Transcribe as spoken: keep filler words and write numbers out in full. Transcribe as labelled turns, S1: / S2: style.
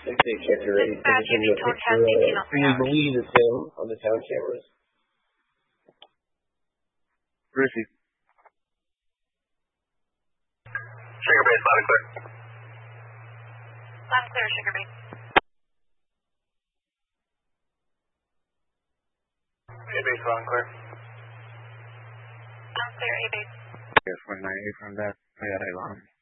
S1: If they check your rating,
S2: Dispatch, you need to test eighteen on
S1: can we believe it's him on the town cameras?
S3: Ricky.
S4: Sugar base, loud and clear.
S2: Loud and clear, Sugar base.
S4: A base, loud and clear.
S2: Loud and clear, A base.
S3: Yes, one ninety from that. I got a alarm.